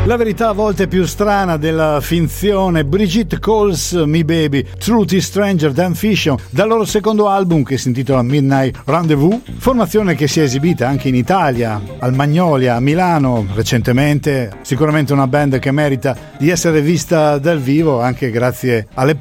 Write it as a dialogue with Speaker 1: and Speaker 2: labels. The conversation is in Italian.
Speaker 1: La verità a volte più strana della finzione. Brigitte Calls Me Baby, Truth is Stranger Than Fiction, dal loro secondo album che si intitola Midnight Rendezvous, formazione che si è esibita anche in Italia, al Magnolia, a Milano recentemente, sicuramente una band che merita di essere vista dal vivo anche grazie alle